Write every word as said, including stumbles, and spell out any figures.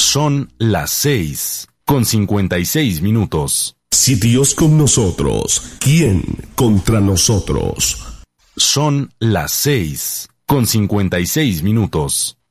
Son las seis con cincuenta y seis minutos. Si Dios con nosotros, ¿quién contra nosotros? Son las seis con cincuenta y seis minutos.